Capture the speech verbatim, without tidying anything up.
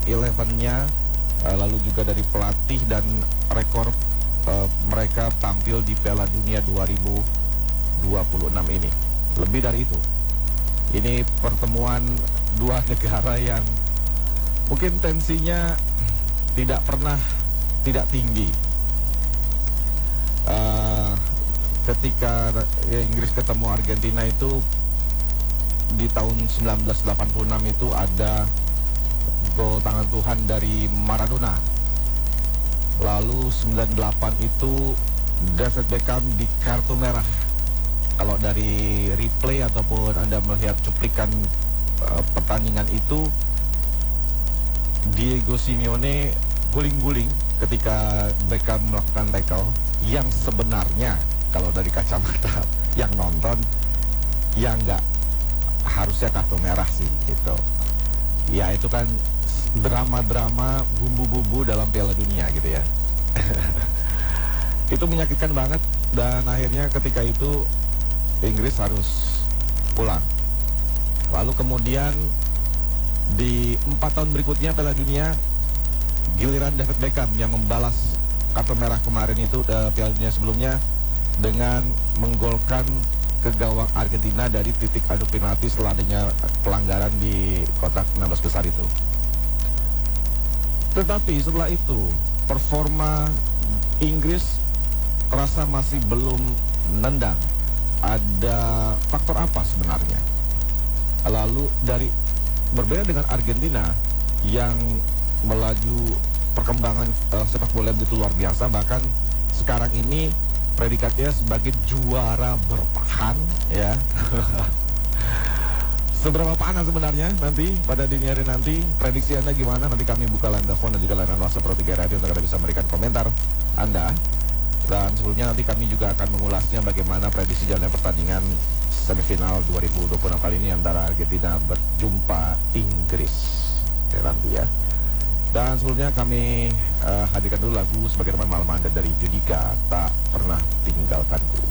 elevennya, uh, lalu juga dari pelatih dan rekor uh, mereka tampil di Piala Dunia dua ribu dua puluh enam ini. Lebih dari itu, ini pertemuan dua negara yang mungkin tensinya tidak pernah tidak tinggi. Uh, ketika ya, Inggris ketemu Argentina itu di tahun sembilan belas delapan puluh enam itu ada gol tangan Tuhan dari Maradona. Lalu sembilan puluh delapan itu David Beckham di kartu merah. Kalau dari replay ataupun Anda melihat cuplikan uh, pertandingan itu, Diego Simeone guling-guling ketika Beckham melakukan tackle yang sebenarnya kalau dari kacamata yang nonton yang nggak harusnya kartu merah sih gitu. Ya itu kan drama-drama bumbu-bumbu dalam Piala Dunia gitu ya. Itu menyakitkan banget dan akhirnya ketika itu Inggris harus pulang. Lalu kemudian di empat tahun berikutnya Piala Dunia, giliran David Beckham yang membalas kartu merah kemarin itu uh, Piala Dunia sebelumnya dengan menggolkan ke gawang Argentina dari titik adu penalti setelah adanya pelanggaran di kotak enam belas besar itu. Tetapi setelah itu performa Inggris terasa masih belum nendang. Ada faktor apa sebenarnya? Lalu dari berbeda dengan Argentina yang melaju perkembangan uh, sepak bola begitu luar biasa, bahkan sekarang ini predikatnya sebagai juara bertahan ya. Seberapa panas sebenarnya nanti pada dini hari nanti? Prediksi Anda gimana? Nanti kami buka line telepon dan juga layanan WhatsApp Pro tiga Radio untuk Anda bisa memberikan komentar Anda. Dan sebelumnya nanti kami juga akan mengulasnya bagaimana prediksi jalannya pertandingan semifinal dua ribu dua puluh enam kali ini antara Argentina berjumpa Inggris ya, nanti ya. Dan sebelumnya kami uh, hadirkan dulu lagu sebagai teman malam Anda dari Judika, Tak Pernah Tinggalkanku.